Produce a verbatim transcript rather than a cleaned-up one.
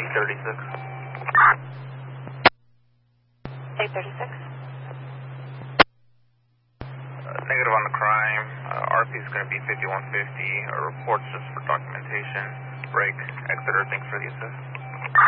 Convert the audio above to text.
thirty-six. eight thirty-six. Uh, negative on the crime. Uh, R P is going to be fifty-one fifty. Uh, reports just for documentation. Break. Exeter, thanks for the assist.